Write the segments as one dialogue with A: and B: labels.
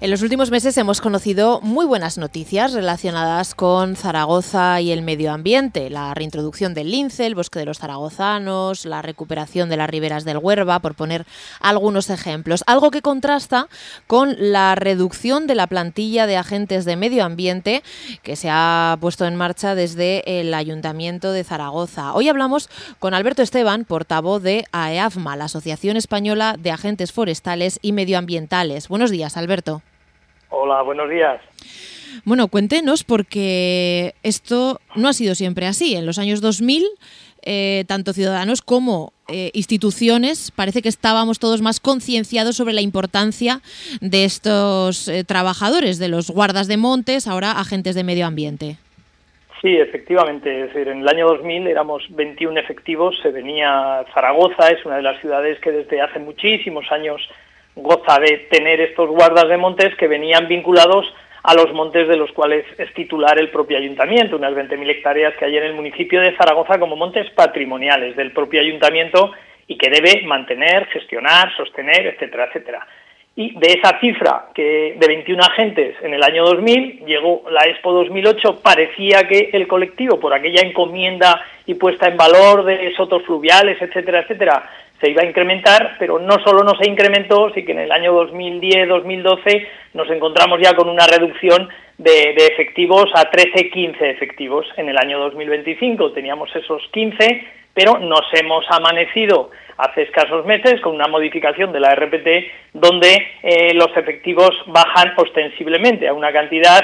A: En los últimos meses hemos conocido muy buenas noticias relacionadas con Zaragoza y el medio ambiente. La reintroducción del lince, el bosque de los zaragozanos, la recuperación de las riberas del Huerva, por poner algunos ejemplos. Algo que contrasta con la reducción de la plantilla de agentes de medio ambiente que se ha puesto en marcha desde el Ayuntamiento de Zaragoza. Hoy hablamos con Alberto Esteban, portavoz de AEAFMA, la Asociación Española de Agentes Forestales y Medioambientales. Buenos días, Alberto.
B: Hola, buenos días.
A: Bueno, cuéntenos, porque esto no ha sido siempre así. En los años 2000, tanto ciudadanos como instituciones, parece que estábamos todos más concienciados sobre la importancia de estos trabajadores, de los guardas de montes, ahora agentes de medio ambiente.
B: Sí, efectivamente. Es decir, en el año 2000 éramos 21 efectivos. Se venía Zaragoza, es una de las ciudades que desde hace muchísimos años goza de tener estos guardas de montes que venían vinculados a los montes de los cuales es titular el propio ayuntamiento, unas 20.000 hectáreas que hay en el municipio de Zaragoza como montes patrimoniales del propio ayuntamiento y que debe mantener, gestionar, sostener, etcétera, etcétera. Y de esa cifra de 21 agentes en el año 2000, llegó la Expo 2008, parecía que el colectivo, por aquella encomienda y puesta en valor de sotos fluviales, etcétera, etcétera, se iba a incrementar, pero no solo no se incrementó, sino que en el año 2010-2012 nos encontramos ya con una reducción de efectivos a 13-15 efectivos. En el año 2025 teníamos esos 15, pero nos hemos amanecido hace escasos meses con una modificación de la RPT donde los efectivos bajan ostensiblemente a una cantidad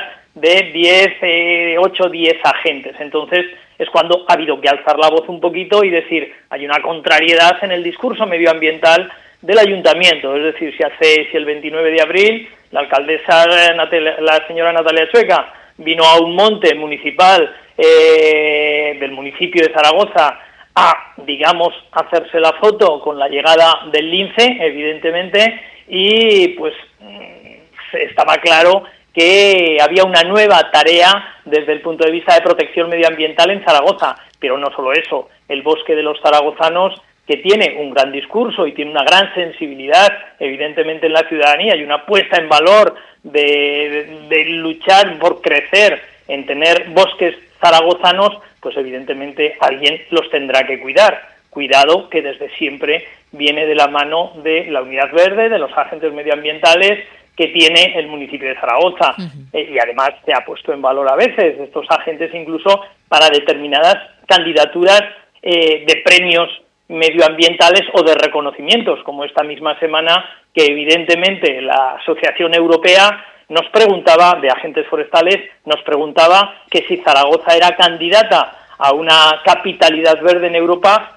B: de 8-10 agentes. Entonces es cuando ha habido que alzar la voz un poquito y decir, hay una contrariedad en el discurso medioambiental del ayuntamiento. Es decir, si el 29 de abril la alcaldesa, la señora Natalia Chueca, vino a un monte municipal del municipio de Zaragoza a, digamos, hacerse la foto con la llegada del lince, evidentemente, y pues estaba claro que había una nueva tarea desde el punto de vista de protección medioambiental en Zaragoza, pero no solo eso, el bosque de los zaragozanos, que tiene un gran discurso y tiene una gran sensibilidad, evidentemente, en la ciudadanía, y una puesta en valor de luchar por crecer, en tener bosques zaragozanos, pues evidentemente alguien los tendrá que cuidar. Cuidado que desde siempre viene de la mano de la Unidad Verde, de los agentes medioambientales que tiene el municipio de Zaragoza. Y además se ha puesto en valor a veces estos agentes incluso para determinadas candidaturas de premios medioambientales o de reconocimientos, como esta misma semana que evidentemente la Asociación Europea nos preguntaba, de agentes forestales, nos preguntaba que si Zaragoza era candidata a una capitalidad verde en Europa,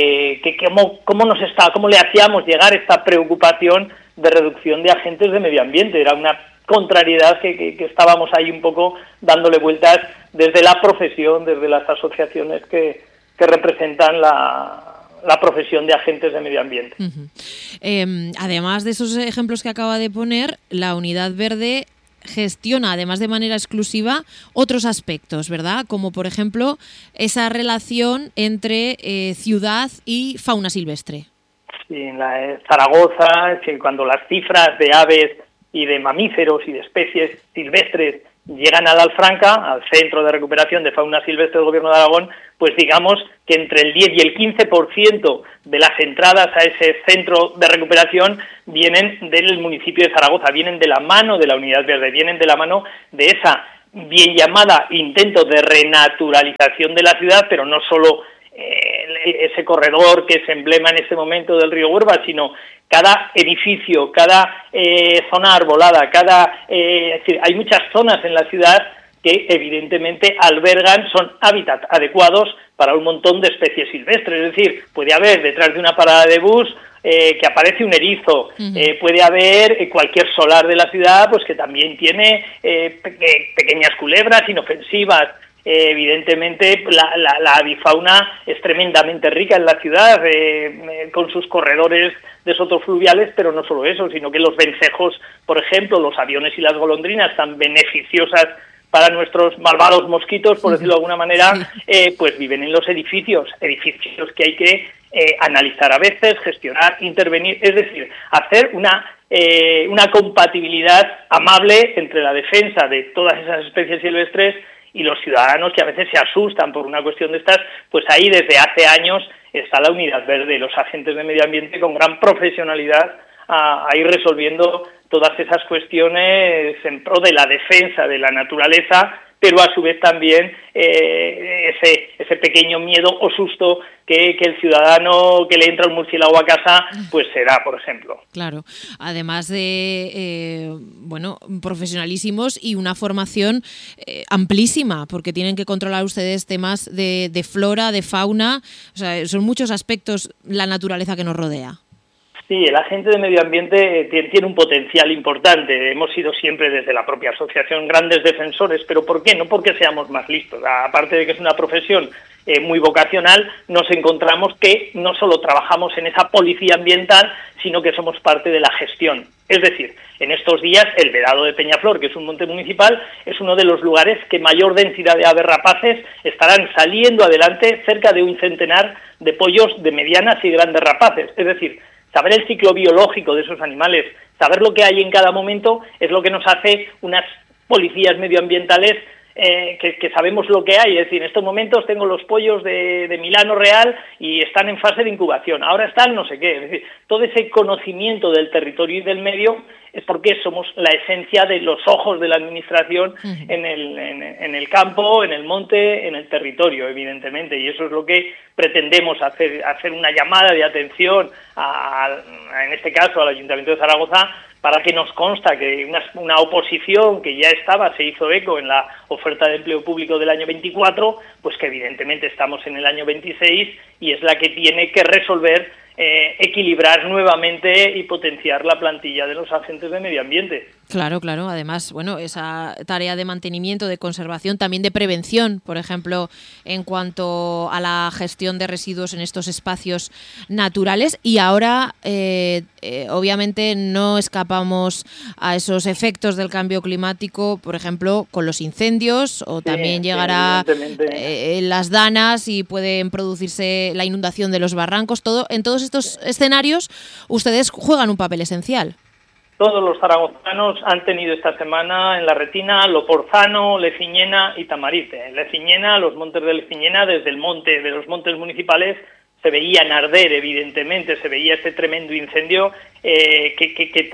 B: cómo le hacíamos llegar esta preocupación de reducción de agentes de medio ambiente. Era una contrariedad que estábamos ahí un poco dándole vueltas desde la profesión, desde las asociaciones que representan la profesión de agentes de medio ambiente.
A: Además de esos ejemplos que acaba de poner, la Unidad Verde gestiona, además de manera exclusiva, otros aspectos, ¿verdad? Como, por ejemplo, esa relación entre ciudad y fauna silvestre.
B: Sí, en Zaragoza, cuando las cifras de aves y de mamíferos y de especies silvestres llegan al Alfranca, al Centro de Recuperación de Fauna Silvestre del Gobierno de Aragón, pues digamos que entre el 10 y el 15% de las entradas a ese centro de recuperación vienen del municipio de Zaragoza, vienen de la mano de la Unidad Verde, vienen de la mano de esa bien llamada intento de renaturalización de la ciudad, pero no solo ese corredor que es emblema en este momento del río Huerva, sino cada edificio, cada zona arbolada, es decir, hay muchas zonas en la ciudad que evidentemente albergan, son hábitats adecuados para un montón de especies silvestres. Es decir, puede haber detrás de una parada de bus que aparece un erizo, puede haber cualquier solar de la ciudad pues que también tiene pequeñas culebras inofensivas. Evidentemente la avifauna es tremendamente rica en la ciudad, con sus corredores de sotos fluviales, pero no solo eso, sino que los vencejos, por ejemplo, los aviones y las golondrinas tan beneficiosas para nuestros malvados mosquitos, por decirlo de alguna manera, pues viven en los edificios que hay que analizar a veces, gestionar, intervenir, es decir, hacer una una compatibilidad amable entre la defensa de todas esas especies silvestres y los ciudadanos, que a veces se asustan por una cuestión de estas. Pues ahí desde hace años está la Unidad Verde, los agentes de medio ambiente con gran profesionalidad a ir resolviendo todas esas cuestiones en pro de la defensa de la naturaleza, pero a su vez también ese pequeño miedo o susto que el ciudadano que le entra un murciélago a casa pues se da, por ejemplo.
A: Claro, además de profesionalísimos y una formación amplísima, porque tienen que controlar ustedes temas de flora, de fauna, o sea, son muchos aspectos la naturaleza que nos rodea.
B: Sí, el agente de medio ambiente tiene un potencial importante. Hemos sido siempre desde la propia asociación grandes defensores, pero ¿por qué? No porque seamos más listos. Aparte de que es una profesión muy vocacional, nos encontramos que no solo trabajamos en esa policía ambiental, sino que somos parte de la gestión. Es decir, en estos días el Vedado de Peñaflor, que es un monte municipal, es uno de los lugares que mayor densidad de aves rapaces estarán saliendo adelante, cerca de un centenar de pollos de medianas y grandes rapaces. Es decir, saber el ciclo biológico de esos animales, saber lo que hay en cada momento, es lo que nos hace unas policías medioambientales que sabemos lo que hay. Es decir, en estos momentos tengo los pollos de Milano Real y están en fase de incubación, ahora están no sé qué. Es decir, todo ese conocimiento del territorio y del medio es porque somos la esencia de los ojos de la administración en el campo, en el monte, en el territorio, evidentemente, y eso es lo que pretendemos hacer una llamada de atención en este caso al Ayuntamiento de Zaragoza, para que nos consta que una oposición que ya se hizo eco en la oferta de empleo público del año 24, pues que evidentemente estamos en el año 26 y es la que tiene que resolver, equilibrar nuevamente y potenciar la plantilla de los agentes de medio ambiente.
A: Claro. Además, esa tarea de mantenimiento, de conservación, también de prevención, por ejemplo, en cuanto a la gestión de residuos en estos espacios naturales. Y ahora, obviamente, no escapamos a esos efectos del cambio climático, por ejemplo, con los incendios, o también llegará las danas y pueden producirse la inundación de los barrancos. En todos estos escenarios, ustedes juegan un papel esencial.
B: Todos los zaragozanos han tenido esta semana en la retina Loporzano, Leciñena y Tamarite. En Leciñena, los montes de Leciñena, desde de los montes municipales, se veían arder, evidentemente, se veía este tremendo incendio que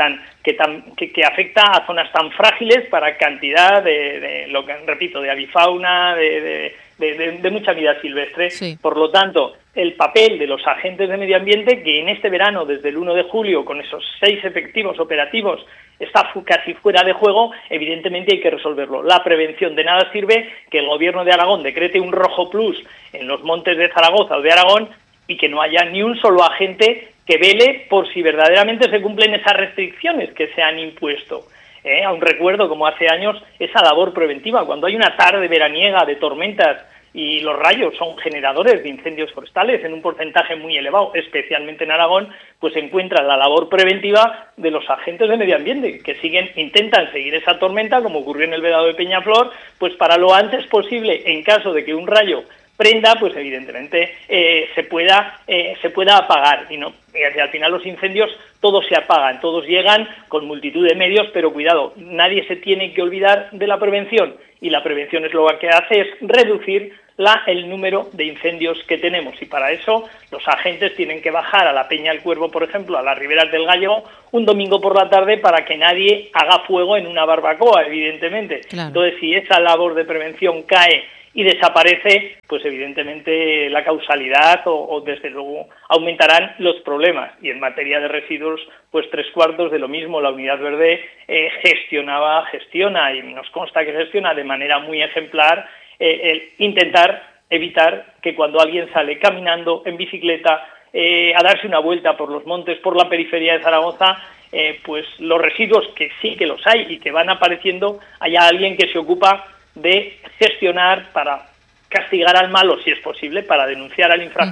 B: afecta a zonas tan frágiles para cantidad de avifauna, de mucha vida silvestre. Sí. Por lo tanto, el papel de los agentes de medio ambiente, que en este verano, desde el 1 de julio, con esos 6 efectivos operativos, está casi fuera de juego, evidentemente hay que resolverlo. La prevención, de nada sirve que el Gobierno de Aragón decrete un rojo plus en los montes de Zaragoza o de Aragón y que no haya ni un solo agente que vele por si verdaderamente se cumplen esas restricciones que se han impuesto. Aún recuerdo, como hace años, esa labor preventiva, cuando hay una tarde veraniega de tormentas y los rayos son generadores de incendios forestales en un porcentaje muy elevado, especialmente en Aragón, pues se encuentra la labor preventiva de los agentes de medio ambiente, que intentan seguir esa tormenta, como ocurrió en el Vedado de Peñaflor, pues para lo antes posible, en caso de que un rayo prenda, pues evidentemente se pueda apagar y al final los incendios todos se apagan, todos llegan con multitud de medios, pero cuidado, nadie se tiene que olvidar de la prevención, y la prevención es lo que hace es reducir el número de incendios que tenemos, y para eso los agentes tienen que bajar a la Peña del Cuervo, por ejemplo, a las riberas del Gállego, un domingo por la tarde, para que nadie haga fuego en una barbacoa, evidentemente. Claro. Entonces, si esa labor de prevención cae y desaparece, pues evidentemente la causalidad o desde luego aumentarán los problemas. Y en materia de residuos, pues 3/4 de lo mismo. La Unidad Verde gestiona y nos consta que gestiona de manera muy ejemplar el intentar evitar que cuando alguien sale caminando, en bicicleta, a darse una vuelta por los montes, por la periferia de Zaragoza, pues los residuos, que sí que los hay y que van apareciendo, haya alguien que se ocupa de gestionar para castigar al malo, si es posible, para denunciar al infractor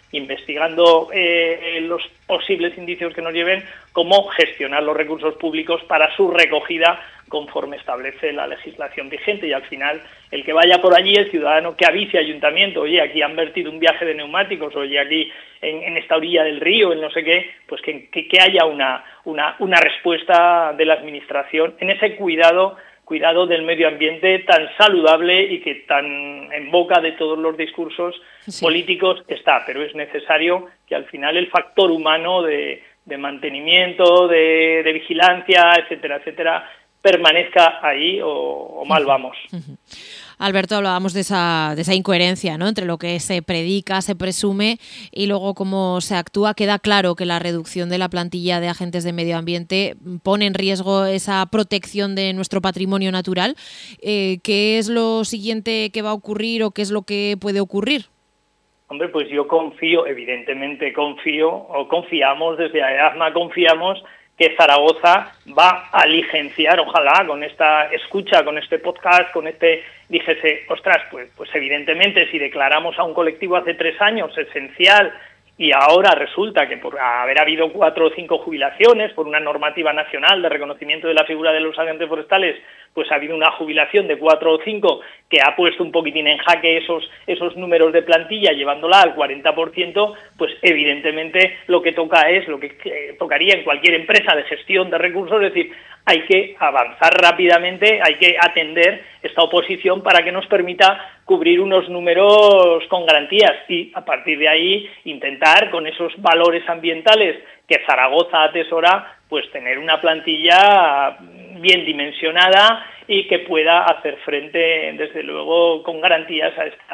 B: investigando los posibles indicios que nos lleven, cómo gestionar los recursos públicos para su recogida conforme establece la legislación vigente. Y al final, el que vaya por allí, el ciudadano que avise ayuntamiento, oye, aquí han vertido un viaje de neumáticos, oye, aquí en esta orilla del río, en no sé qué, pues que haya una respuesta de la administración en ese cuidado del medio ambiente tan saludable y que tan en boca de todos los discursos políticos está. Pero es necesario que al final el factor humano de mantenimiento, de vigilancia, etcétera, etcétera, permanezca ahí o mal vamos.
A: Alberto, hablábamos de esa incoherencia, ¿no?, entre lo que se predica, se presume y luego cómo se actúa. Queda claro que la reducción de la plantilla de agentes de medio ambiente pone en riesgo esa protección de nuestro patrimonio natural. ¿Qué es lo siguiente que va a ocurrir o qué es lo que puede ocurrir?
B: Hombre, pues yo evidentemente confiamos desde AEAFMA, confiamos que Zaragoza va a licenciar, ojalá, con esta escucha, con este podcast, dijese, ostras, pues evidentemente si declaramos a un colectivo hace 3 años esencial y ahora resulta que por haber habido 4 o 5 jubilaciones por una normativa nacional de reconocimiento de la figura de los agentes forestales, pues ha habido una jubilación de 4 o 5 que ha puesto un poquitín en jaque esos números de plantilla, llevándola al 40%, pues evidentemente lo que toca es lo que tocaría en cualquier empresa de gestión de recursos, es decir, hay que avanzar rápidamente, hay que atender esta oposición para que nos permita cubrir unos números con garantías y a partir de ahí intentar con esos valores ambientales que Zaragoza atesora, pues tener una plantilla bien dimensionada y que pueda hacer frente, desde luego, con garantías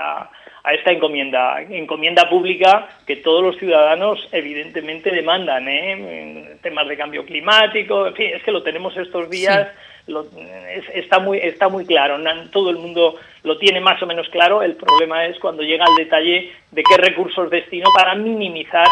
B: a esta encomienda pública que todos los ciudadanos evidentemente demandan, en temas de cambio climático, en fin, es que lo tenemos estos días. Sí. Está muy claro, todo el mundo lo tiene más o menos claro. El problema es cuando llega al detalle de qué recursos destino para minimizar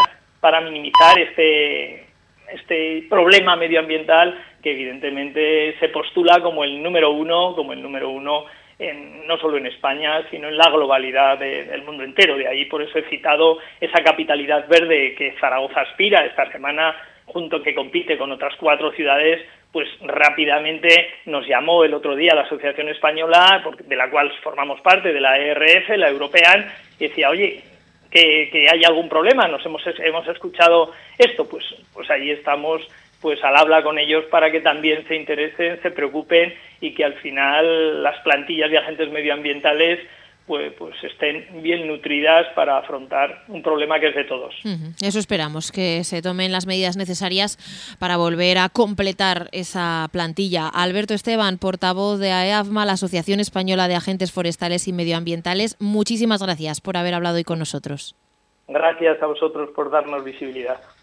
B: este problema medioambiental que evidentemente se postula como el número uno no solo en España, sino en la globalidad del mundo entero. De ahí por eso he citado esa capitalidad verde que Zaragoza aspira. Esta semana, que compite con otras 4 ciudades, pues rápidamente nos llamó el otro día la Asociación Española, de la cual formamos parte, de la ERF, la European, y decía, oye, que hay algún problema, hemos escuchado esto, pues ahí estamos pues al habla con ellos para que también se interesen, se preocupen y que al final las plantillas de agentes medioambientales pues estén bien nutridas para afrontar un problema que es de todos.
A: Eso esperamos, que se tomen las medidas necesarias para volver a completar esa plantilla. Alberto Esteban, portavoz de AEAFMA, la Asociación Española de Agentes Forestales y Medioambientales, muchísimas gracias por haber hablado hoy con nosotros.
B: Gracias a vosotros por darnos visibilidad.